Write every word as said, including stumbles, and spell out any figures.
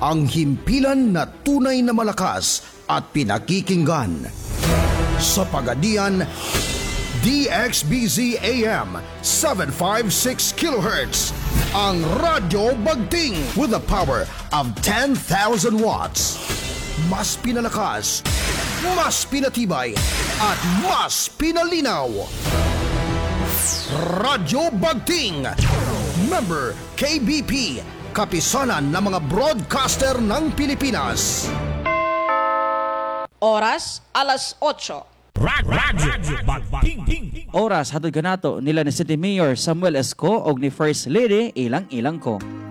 ang himpilan na tunay na malakas at pinakikinggan. Sa Pagadian, D X B Z A M seven fifty-six kilohertz, ang Radyo Bagting with a power of ten thousand watts. Mas pinalakas, mas pinatibay, at mas pinalinaw. Radyo Bagting, member K B P, kapisanan ng mga broadcaster ng Pilipinas. Oras, alas otso. Radyo Bagting. Oras hatod kanato nila ni City Mayor Samuel Esco og ni First Lady Ilang Ilang ko.